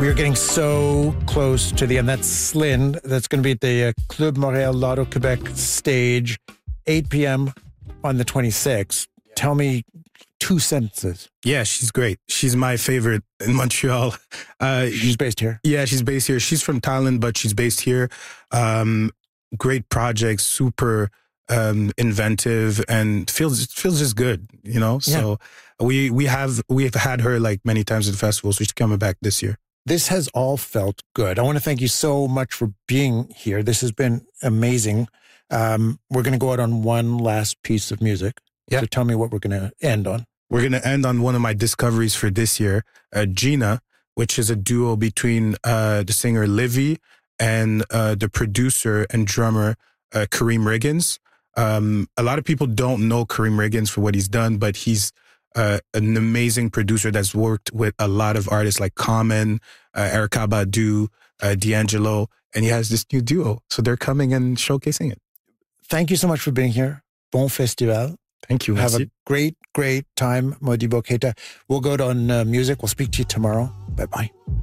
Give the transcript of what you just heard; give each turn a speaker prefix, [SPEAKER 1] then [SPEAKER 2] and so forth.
[SPEAKER 1] We are getting so close to the end. That's Slyn. That's going to be at the Club Montréal Lotto Quebec stage, 8 p.m. on the 26th. Tell me 2 sentences.
[SPEAKER 2] Yeah, she's great. She's my favorite in Montreal.
[SPEAKER 1] She's based here?
[SPEAKER 2] Yeah, she's based here. She's from Thailand, but she's based here. Great projects, super inventive, and feels just good, you know?
[SPEAKER 1] Yeah.
[SPEAKER 2] So we've had her like many times at the festival, so she's coming back this year.
[SPEAKER 1] This has all felt good. I want to thank you so much for being here. This has been amazing. We're going to go out on one last piece of music.
[SPEAKER 2] Yeah.
[SPEAKER 1] So tell me what we're going to end on.
[SPEAKER 2] We're going to end on one of my discoveries for this year, Gina, which is a duo between the singer Livy and the producer and drummer Kareem Riggins. A lot of people don't know Kareem Riggins for what he's done, but he's an amazing producer that's worked with a lot of artists like Common, Erykah Badu, D'Angelo, and he has this new duo. So they're coming and showcasing it.
[SPEAKER 1] Thank you so much for being here. Bon festival.
[SPEAKER 2] Thank you.
[SPEAKER 1] Have
[SPEAKER 2] Merci.
[SPEAKER 1] a great, great time, Modibo Keita. We'll go on music. We'll speak to you tomorrow. Bye-bye.